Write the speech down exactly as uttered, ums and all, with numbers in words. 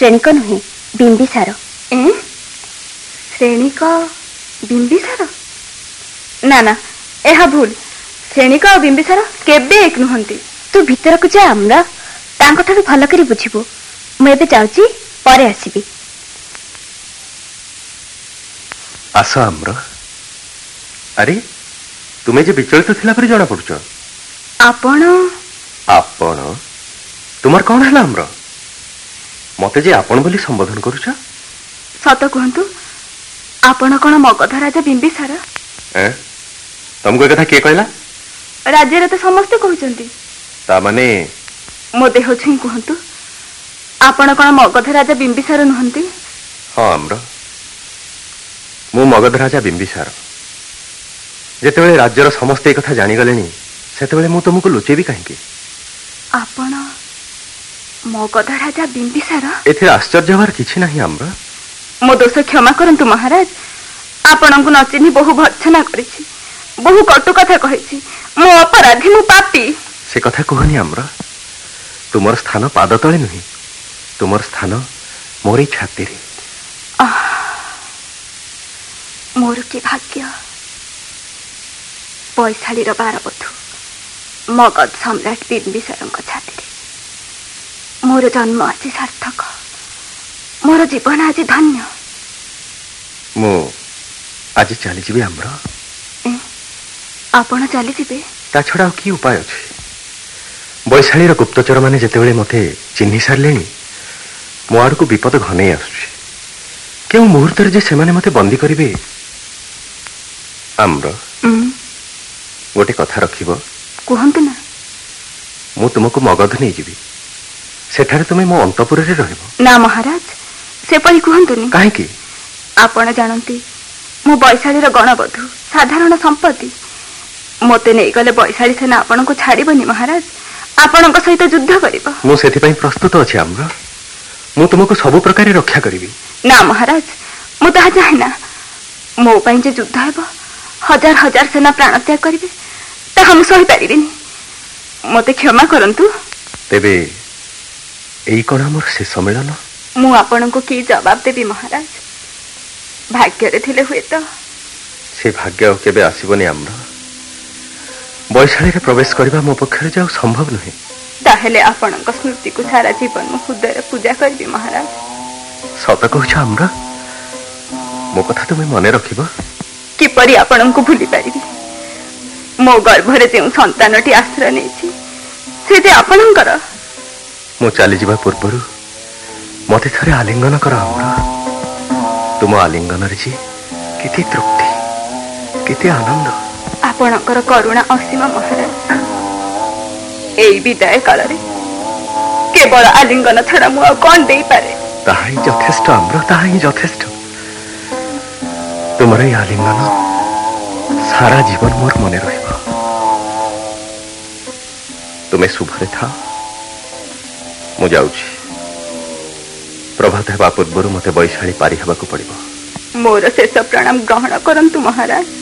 श्रेणिक नुहे बिंबिसार। ए श्रेणिक बिंबिसार? ना ना यह भूल। श्रेणिक और बिंबिसार केबे एक नुहंती। तू भीतर को जा आम्र, तांको ठारू भल करी बुझिबो। मु एबे जाउची, परे आसीबी। आस आम्र। अरे तुम्हें जे विचलित थिला परि जाना पड़ुछ। आपण आपण तुमार कौन है आम्र? मते जे आपण बोली संबोधन करूछ। सत कहतु आपण कौन मगध राजा बिंबिसार? ए तुमको कथा किए कहला? राज्य तो समस्ते कहते। ता माने मो देह छुई कहतु आपण कौन मगध राजा बिंबिसार नुहंती? हाँ आम्र, मु मगध राजा बिंबिसार। जेतेबेले राज्यर समस्ते कथा जानिगलेनी सेतेबेले मु तुमको लुचेबी काहेकि? आपण मगध राजा बिंबिसार? एथिर आश्चर्य हवार किछि नाही आम्र। मो दोष क्षमा करंतु महाराज। आपणଙ୍କୁ न चिन्हि बहु भर्त्सना करिछि, बहु कटु कथा कहिछि। मो अपराधी, मो पापी। से कथा कहनी आम्र। तुमर स्थान पाद तले नुहि, तुमर स्थान मोरी छाती रे। मोर के भाग्य। पैसाली रो बार बधु मगध सम्राट बिंबिसारଙ୍କ छाती। मोर जन्म आज सार्थक, मोर जीवन आज धन्य। मु आज चली जीवी आम्र। ए आपण चली जीवे? ता छड़ा कि उपाय अछि? वैशाली रो गुप्तचर माने जेतेबेले मते चिन्हि सारलेनी, मो आड़ को विपद घने आसुछि। केउ मुहूर्त रे जे सेमाने मते बंदी करिवे। आम्र गोटे कथा रखिबो? कहंतु ना। मु तुमको मगध नहीं जीवी, सेठारे तुमे मो अंतपुर रे रहइबो। ना महाराज, से परि कहंतुनी। काहे कि? आपण जानंती मो वैशाली रो गणबधु, साधारण संपत्ति। मते नहीं गले वैशाली सेना आपण को छाड़ीबनी महाराज। आपण सहित युद्ध करिबो। मु सेथि पई प्रस्तुत अछि आम्र। मु तुमको सब प्रकार रक्षा करिबी। ना महाराज, मु ताहा चाहेना। मो पई जे युद्ध हेबो, हजार हजार सेना प्राण त्याग करिवे, ताहा मु सही पारिबिनी। मते क्षमा करंतु। तेबे एई कोन हमर से सम्मेलन? मु आपण को की जवाब देबी महाराज? भाग्य रे थिले हुए तो। से भाग्य केबे आसीबनी आम्र। वैशाली रे प्रवेश करबा मो पक्षरे जाऊ संभव नहे। ताहेले आपणक स्मृति को सारा जीवन मु हृदय पूजा करबी महाराज। सत कहछ आम्र? मो कथा तुमे मने रखिबो? किपरि आपणको भूली पारिबी? मो गर्भरे जे संतानटी आश्रय नेछि से जे आपणकर। मो चली जीवा पूर्वरु मते थरे आलिंगन कर आम्र। तुम आलिंगन रे जी केते तृप्ति, केते आनंद। आपणकर करुणा असीम महाराज। एई विदाय काल रे केवल आलिंगन छड़ा मु आ कोन देई पारे? ताहा ही यथेष्ट आम्र, ताहा ही यथेष्ट। तुमर ए आलिंगन सारा जीवन मोर मने रहिबो। तुमे शुभरे था। मु जाउछि। प्रभात हेबा पूर्वरु मते वैशाली पारी हेबाकु पड़िबो। मोर शेष प्रणाम ग्रहण करंतु महाराज।